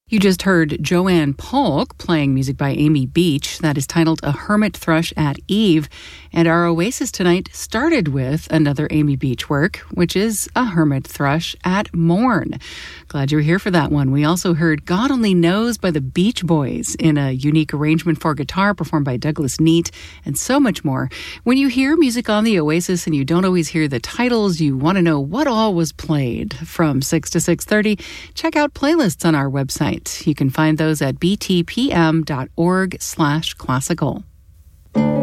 You just heard Joanne Polk playing music by Amy Beach that is titled A Hermit Thrush at Eve. And our Oasis tonight started with another Amy Beach work, which is A Hermit Thrush at Morn. Glad you're here for that one. We also heard God Only Knows by the Beach Boys in a unique arrangement for guitar performed by Douglas Neat, and so much more. When you hear music on the Oasis and you don't always hear the titles, you want to know what all was played from 6 to 6:30, check out playlists on our website. You can find those at btpm.org/classical.